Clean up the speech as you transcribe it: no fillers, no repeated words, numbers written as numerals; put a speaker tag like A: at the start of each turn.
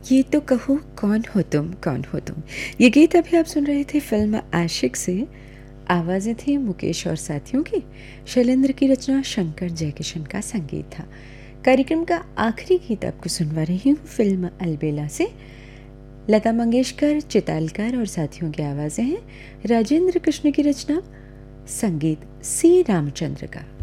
A: ये तो कहो कौन हो तुम, कौन हो तुम। ये गीत अभी आप सुन रहे थे फिल्म आशिक से। आवाज़ें थी मुकेश और साथियों की। शैलेंद्र की रचना, शंकर जयकिशन का संगीत था। कार्यक्रम का आखिरी गीत आपको सुनवा रही हूँ फिल्म अलबेला से। लता मंगेशकर, चितालकर और साथियों की आवाज़ें हैं। राजेंद्र कृष्ण की रचना, संगीत सी रामचंद्र का।